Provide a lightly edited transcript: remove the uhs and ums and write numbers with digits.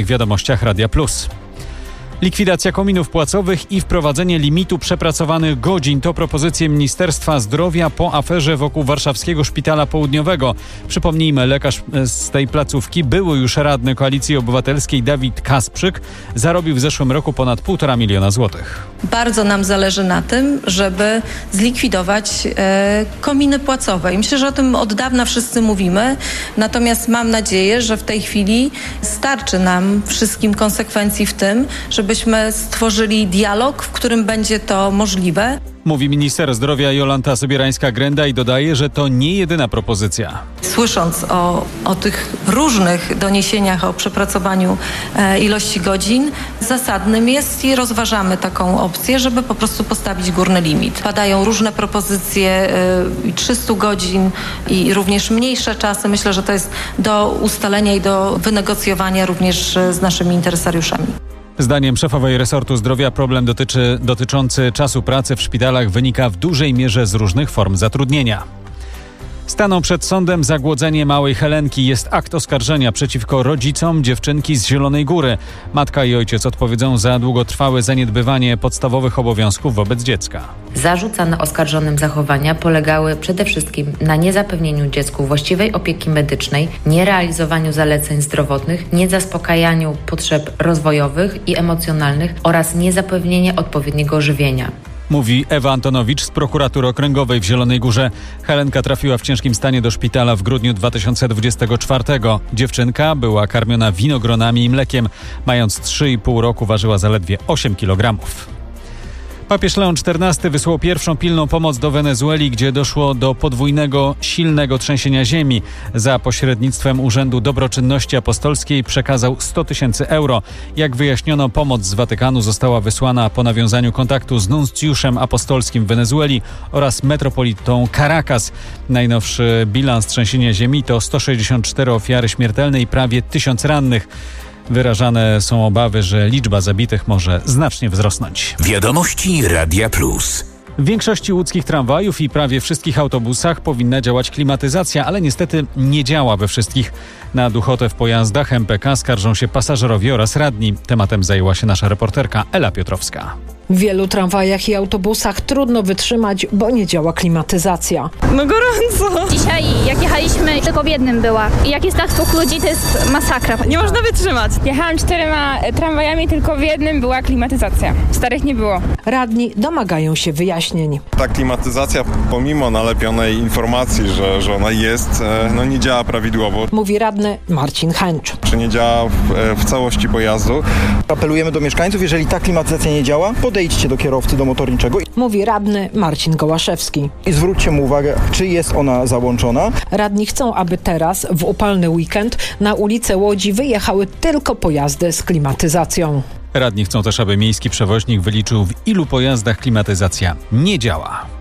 porannych wiadomościach Radia Plus. Likwidacja kominów płacowych i wprowadzenie limitu przepracowanych godzin to propozycje Ministerstwa Zdrowia po aferze wokół Warszawskiego Szpitala Południowego. Przypomnijmy, lekarz z tej placówki, były już radny Koalicji Obywatelskiej Dawid Kasprzyk, zarobił w zeszłym roku ponad 1,5 miliona złotych. Bardzo nam zależy na tym, żeby zlikwidować kominy płacowe. I myślę, że o tym od dawna wszyscy mówimy. Natomiast mam nadzieję, że w tej chwili starczy nam wszystkim konsekwencji w tym, żebyśmy stworzyli dialog, w którym będzie to możliwe. Mówi minister zdrowia Jolanta Sobierańska-Grenda i dodaje, że to nie jedyna propozycja. Słysząc o tych różnych doniesieniach o przepracowaniu ilości godzin, zasadnym jest i rozważamy taką opcję, żeby po prostu postawić górny limit. Padają różne propozycje 300 godzin i również mniejsze czasy. Myślę, że to jest do ustalenia i do wynegocjowania również z naszymi interesariuszami. Zdaniem szefowej resortu zdrowia problem dotyczący czasu pracy w szpitalach wynika w dużej mierze z różnych form zatrudnienia. Staną przed sądem za głodzenie małej Helenki. Jest akt oskarżenia przeciwko rodzicom dziewczynki z Zielonej Góry. Matka i ojciec odpowiedzą za długotrwałe zaniedbywanie podstawowych obowiązków wobec dziecka. Zarzucane oskarżonym zachowania polegały przede wszystkim na niezapewnieniu dziecku właściwej opieki medycznej, nierealizowaniu zaleceń zdrowotnych, niezaspokajaniu potrzeb rozwojowych i emocjonalnych oraz niezapewnienie odpowiedniego żywienia. Mówi Ewa Antonowicz z prokuratury okręgowej w Zielonej Górze. Helenka trafiła w ciężkim stanie do szpitala w grudniu 2024. Dziewczynka była karmiona winogronami i mlekiem. Mając 3,5 roku ważyła zaledwie 8 kg. Papież Leon XIV wysłał pierwszą pilną pomoc do Wenezueli, gdzie doszło do podwójnego, silnego trzęsienia ziemi. Za pośrednictwem Urzędu Dobroczynności Apostolskiej przekazał 100 000 euro. Jak wyjaśniono, pomoc z Watykanu została wysłana po nawiązaniu kontaktu z nuncjuszem apostolskim w Wenezueli oraz metropolitą Caracas. Najnowszy bilans trzęsienia ziemi to 164 ofiary śmiertelne i prawie 1000 rannych. Wyrażane są obawy, że liczba zabitych może znacznie wzrosnąć. Wiadomości Radia Plus. W większości łódzkich tramwajów i prawie wszystkich autobusach powinna działać klimatyzacja, ale niestety nie działa we wszystkich. Na duchotę w pojazdach MPK skarżą się pasażerowie oraz radni. Tematem zajęła się nasza reporterka Ela Piotrowska. W wielu tramwajach i autobusach trudno wytrzymać, bo nie działa klimatyzacja. No gorąco. Dzisiaj jak jechaliśmy, tylko w jednym była. I jak jest tak tłok ludzi, to jest masakra. Nie można wytrzymać. Jechałam 4 tramwajami, tylko w jednym była klimatyzacja. Starych nie było. Radni domagają się wyjaśnień. Ta klimatyzacja, pomimo nalepionej informacji, że ona jest, nie działa prawidłowo. Mówi radny Marcin Hęcz. Czy nie działa w całości pojazdu? Apelujemy do mieszkańców, jeżeli ta klimatyzacja nie działa, podejdźcie do kierowcy, do motorniczego. Mówi radny Marcin Gołaszewski. I zwróćcie mu uwagę, czy jest ona załączona. Radni chcą, aby teraz, w upalny weekend, na ulicę Łodzi wyjechały tylko pojazdy z klimatyzacją. Radni chcą też, aby miejski przewoźnik wyliczył, w ilu pojazdach klimatyzacja nie działa.